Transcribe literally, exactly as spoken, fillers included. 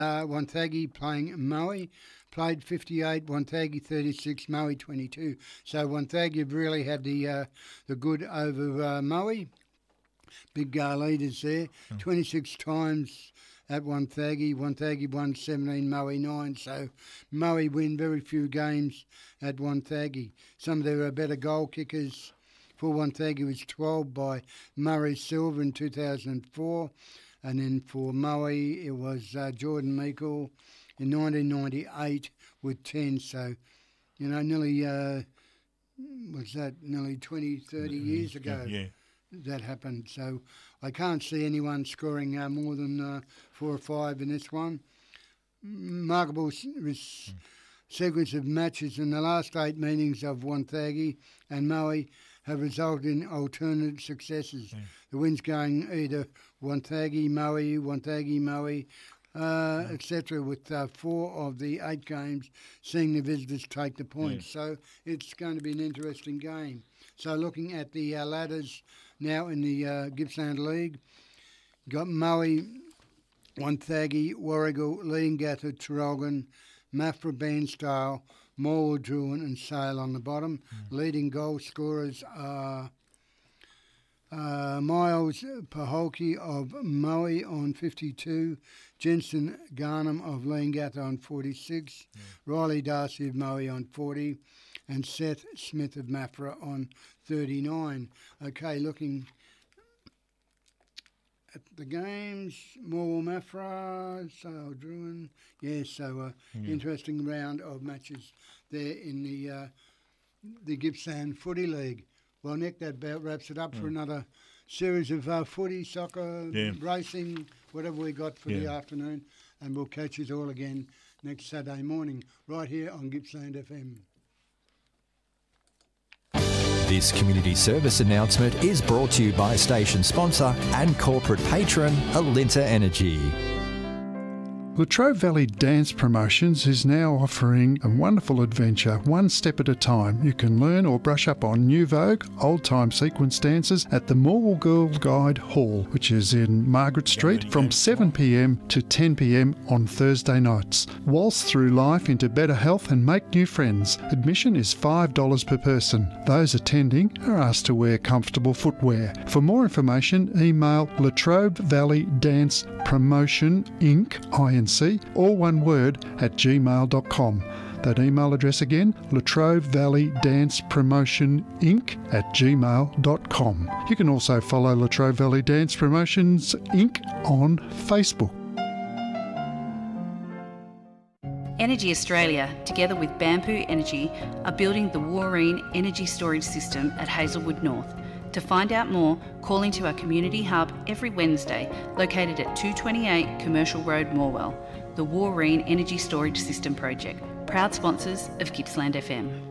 Uh, Wonthaggi playing Moe, played fifty-eight, Wonthaggi thirty-six, Moe twenty-two. So Wonthaggi have really had the uh, the good over uh, Moe. Big uh, leaders there, mm. twenty-six times at Wonthaggi. Wonthaggi won seventeen, Moe nine. So Moe win very few games at Wonthaggi. Some of their better goal kickers for Wonthaggi was twelve by Murray Silver in two thousand four. And then for Moe, it was uh, Jordan Meikle in nineteen ninety-eight with ten. So, you know, nearly, uh, was that nearly twenty, thirty years ago yeah, yeah. that happened. So I can't see anyone scoring uh, more than uh, four or five in this one. Remarkable mm. sequence of matches in the last eight meetings of Wonthaggi and Moe have resulted in alternate successes. Yeah. The wins going either Wonthaggi, Moe, Wonthaggi, Moe, uh, yeah. et cetera, with uh, four of the eight games seeing the visitors take the points. Yeah. So it's going to be an interesting game. So looking at the uh, ladders now in the uh, Gippsland League, got Moe, Wonthaggi, Warragul, Leongatha, Traralgon, Maffra, Bairnsdale, Morwell, Druin and Sale on the bottom. Mm. Leading goal scorers are uh, Miles Paholke of Moe on fifty-two, Jensen Garnham of Leongatha on forty-six, yeah. Riley Darcy of Moe on forty, and Seth Smith of Maffra on thirty-nine. Okay, looking at the games, Morwell, Maffra, Sale, Druin. Yeah, so uh, yeah. interesting round of matches there in the uh, the Gippsland Footy League. Well, Nick, that about wraps it up yeah. for another series of uh, footy, soccer, yeah. racing, whatever we got for yeah. the afternoon. And we'll catch you all again next Saturday morning right here on Gippsland F M. This community service announcement is brought to you by station sponsor and corporate patron Alinta Energy. Latrobe Valley Dance Promotions is now offering a wonderful adventure, one step at a time. You can learn or brush up on New Vogue, old-time sequence dances at the Morwell Girl Guide Hall, which is in Margaret Street, from seven p m to ten p m on Thursday nights. Waltz through life into better health and make new friends. Admission is five dollars per person. Those attending are asked to wear comfortable footwear. For more information, email Latrobe Valley Dance Promotion Incorporated, all one word, at gmail dot com. That email address again, Latrobe Valley Dance Promotion Incorporated at gmail dot com. You can also follow Latrobe Valley Dance Promotions Incorporated on Facebook. Energy Australia, together with Bamboo Energy, are building the Wooreen Energy Storage System at Hazelwood North. To find out more, call into our community hub every Wednesday, located at two twenty-eight Commercial Road, Morwell. The Wooreen Energy Storage System Project, proud sponsors of Gippsland F M.